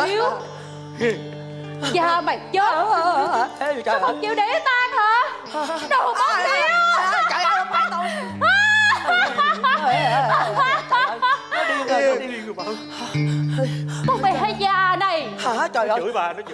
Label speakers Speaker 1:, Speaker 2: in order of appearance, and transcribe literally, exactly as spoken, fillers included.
Speaker 1: Hiếu, cha mày chết sao không chịu để tan hả? Đồ mất Hiếu.
Speaker 2: Trời ơi, không phải tôi.
Speaker 3: Nó điên rồi, nó điên rồi bà.
Speaker 1: Con mẹ già này.
Speaker 2: Hả? Trời ơi.
Speaker 3: Chửi bà, nó chửi